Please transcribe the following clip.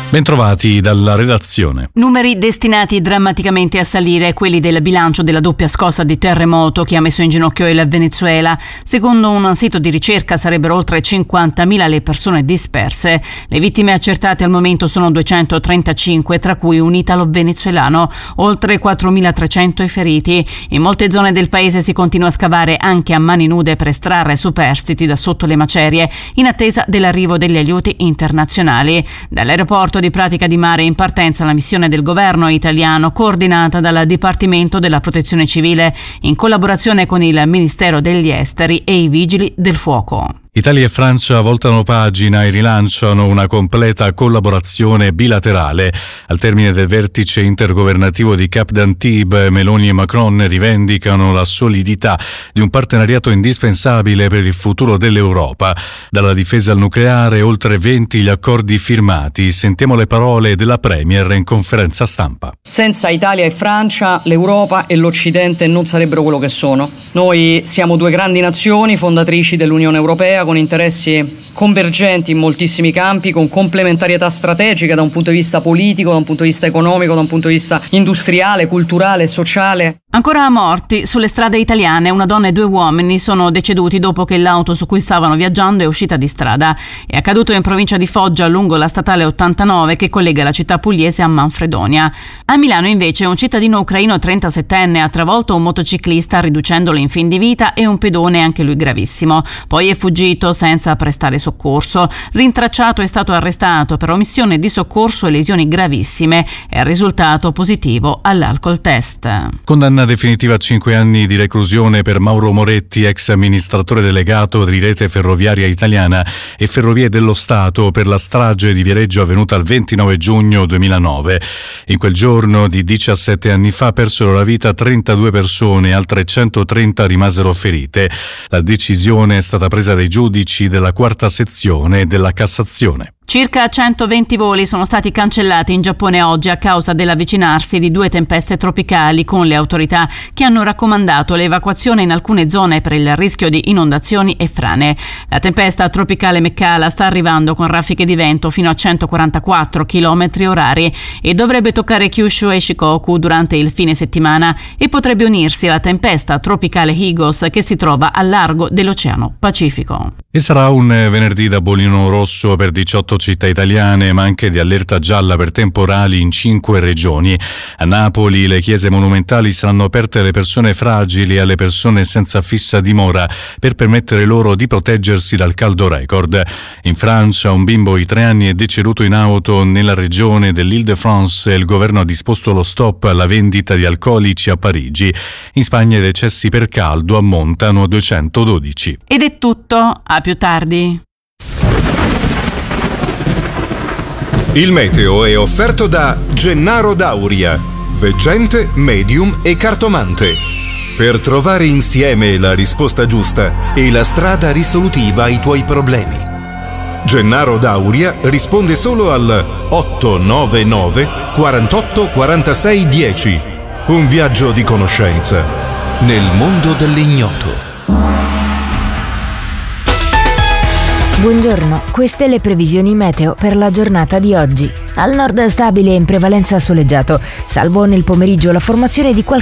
Bentrovati dalla redazione. Numeri destinati drammaticamente a salire, quelli del bilancio della doppia scossa di terremoto che ha messo in ginocchio il Venezuela. Secondo un sito di ricerca sarebbero oltre 50.000 le persone disperse. Le vittime accertate al momento sono 235, tra cui un italo-venezuelano, oltre 4.300 i feriti. In molte zone del paese si continua a scavare anche a mani nude per estrarre superstiti da sotto le macerie, in attesa dell'arrivo degli aiuti internazionali. Dall'aeroporto di Pratica di Mare in partenza la missione del governo italiano coordinata dal Dipartimento della Protezione Civile in collaborazione con il Ministero degli Esteri e i Vigili del Fuoco. Italia e Francia voltano pagina e rilanciano una completa collaborazione bilaterale. Al termine del vertice intergovernativo di Cap d'Antibes, Meloni e Macron rivendicano la solidità di un partenariato indispensabile per il futuro dell'Europa. Dalla difesa al nucleare, oltre 20 gli accordi firmati. Sentiamo le parole della Premier in conferenza stampa. Senza Italia e Francia, l'Europa e l'Occidente non sarebbero quello che sono. Noi siamo due grandi nazioni fondatrici dell'Unione Europea, con interessi convergenti in moltissimi campi, con complementarietà strategica da un punto di vista politico, da un punto di vista economico, da un punto di vista industriale, culturale, sociale. Ancora morti sulle strade italiane, una donna e 2 uomini sono deceduti dopo che l'auto su cui stavano viaggiando è uscita di strada. È accaduto in provincia di Foggia lungo la statale 89 che collega la città pugliese a Manfredonia. A Milano invece un cittadino ucraino 37enne ha travolto un motociclista riducendolo in fin di vita e un pedone anche lui gravissimo. Poi è fuggito senza prestare soccorso. Rintracciato è stato arrestato per omissione di soccorso e lesioni gravissime. È risultato positivo all'alcol test. Condanna definitiva a 5 anni di reclusione per Mauro Moretti, ex amministratore delegato di Rete Ferroviaria Italiana e Ferrovie dello Stato, per la strage di Viareggio avvenuta il 29 giugno 2009. In quel giorno di 17 anni fa persero la vita 32 persone e altre 130 rimasero ferite. La decisione è stata presa dai giudici della quarta sezione della Cassazione. Circa 120 voli sono stati cancellati in Giappone oggi a causa dell'avvicinarsi di 2 tempeste tropicali, con le autorità che hanno raccomandato l'evacuazione in alcune zone per il rischio di inondazioni e frane. La tempesta tropicale Mekkala sta arrivando con raffiche di vento fino a 144 km/h e dovrebbe toccare Kyushu e Shikoku durante il fine settimana e potrebbe unirsi alla tempesta tropicale Higos che si trova al largo dell'Oceano Pacifico. E sarà un venerdì da bollino rosso per 18 città italiane, ma anche di allerta gialla per temporali in 5 regioni. A Napoli le chiese monumentali saranno aperte alle persone fragili e alle persone senza fissa dimora per permettere loro di proteggersi dal caldo record. In Francia un bimbo di 3 anni è deceduto in auto nella regione dell'Île-de-France e il governo ha disposto lo stop alla vendita di alcolici a Parigi. In Spagna i decessi per caldo ammontano a 212. Ed è tutto, a più tardi. Il meteo è offerto da Gennaro Dauria, veggente, medium e cartomante. Per trovare insieme la risposta giusta e la strada risolutiva ai tuoi problemi. Gennaro Dauria risponde solo al 899 48 46 10. Un viaggio di conoscenza nel mondo dell'ignoto. Buongiorno, queste le previsioni meteo per la giornata di oggi. Al nord stabile e in prevalenza soleggiato, salvo nel pomeriggio la formazione di qualche